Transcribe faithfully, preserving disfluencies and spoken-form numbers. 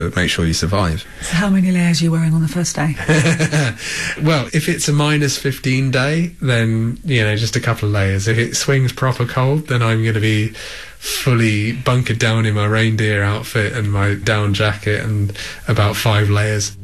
but make sure you survive. So how many layers are you wearing on the first day? Well, if it's a minus fifteen day, then, you know, just a couple of layers. If it swings proper cold, then I'm going to be fully bunkered down in my reindeer outfit and my down jacket and about five layers.